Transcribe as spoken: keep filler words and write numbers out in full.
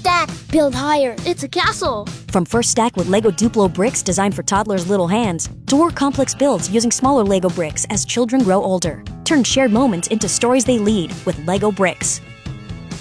stack. Build higher. It's a castle. From First Stack with Lego Duplo bricks designed for toddlers' little hands, to more complex builds using smaller Lego bricks as children grow older. Turn shared moments into stories they lead with Lego bricks.